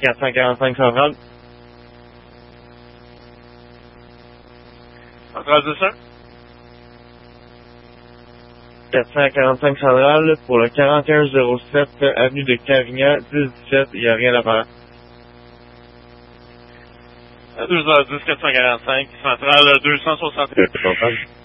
445 centrale. Centrale 200. 445 centrale pour le 4107 avenue de Carignan, 1017, il n'y a rien à faire. 2h10, 445, centrale 260.